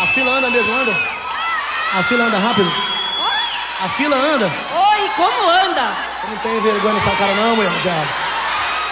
fila anda mesmo, anda? A fila anda rápido? A fila anda? Oi, como anda? Você não tem vergonha nessa cara não, mulher, diabo?